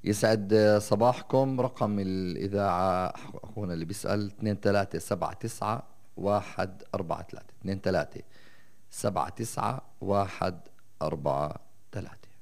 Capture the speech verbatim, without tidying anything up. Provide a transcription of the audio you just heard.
يسعد صباحكم. رقم الإذاعة أخونا اللي بيسأل اثنين ثلاثة سبعة تسعة واحد أربعة ثلاثة، اثنين ثلاثة سبعة تسعة واحد أربعة ثلاثة.